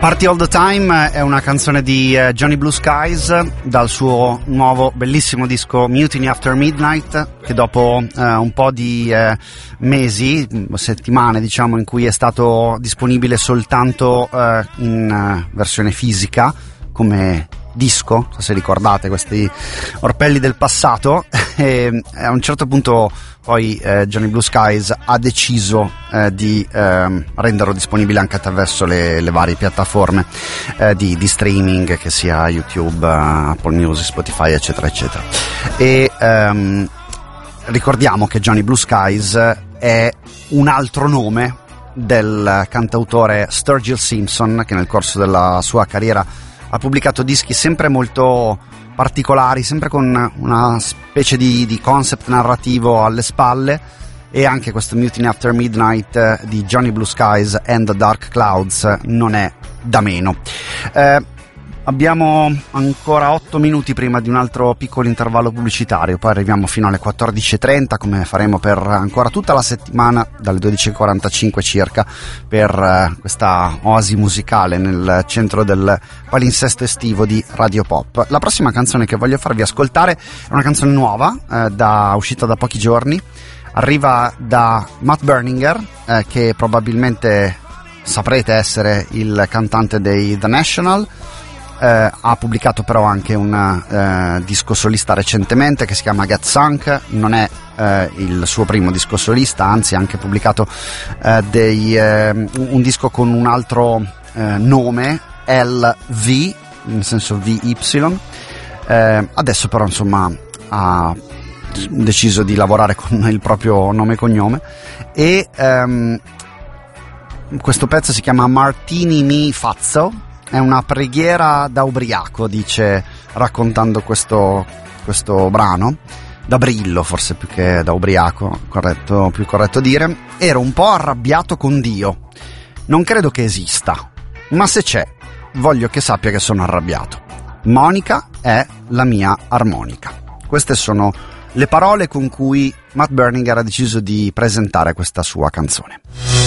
Party All The Time è una canzone di Johnny Blue Skies dal suo nuovo bellissimo disco Mutiny After Midnight, che dopo un po' di mesi, settimane diciamo, in cui è stato disponibile soltanto in versione fisica come disco, se ricordate questi orpelli del passato, e a un certo punto poi Johnny Blue Skies ha deciso di renderlo disponibile anche attraverso le varie piattaforme di streaming, che sia YouTube, Apple Music, Spotify eccetera eccetera. E ricordiamo che Johnny Blue Skies è un altro nome del cantautore Sturgill Simpson, che nel corso della sua carriera ha pubblicato dischi sempre molto particolari, sempre con una specie di concept narrativo alle spalle, e anche questo Mutiny After Midnight di Johnny Blue Skies and the Dark Clouds non è da meno. Abbiamo ancora 8 minuti prima di un altro piccolo intervallo pubblicitario, poi arriviamo fino alle 14.30, come faremo per ancora tutta la settimana, dalle 12.45 circa, per questa oasi musicale nel centro del palinsesto estivo di Radio Pop. La prossima canzone che voglio farvi ascoltare è una canzone nuova, uscita da pochi giorni, arriva da Matt Berninger, che probabilmente saprete essere il cantante dei The National. Ha pubblicato però anche un disco solista recentemente che si chiama Get Sunk. Non è il suo primo disco solista, anzi ha anche pubblicato un disco con un altro nome, LV, nel senso VY. Adesso però insomma ha deciso di lavorare con il proprio nome e cognome, e questo pezzo si chiama Martini Mi Fazzo. È una preghiera da ubriaco, dice, raccontando questo brano, da brillo forse più che da ubriaco, più corretto dire. Ero un po' arrabbiato con Dio, non credo che esista, ma se c'è, voglio che sappia che sono arrabbiato. Monica è la mia armonica. Queste sono le parole con cui Matt Berninger ha deciso di presentare questa sua canzone.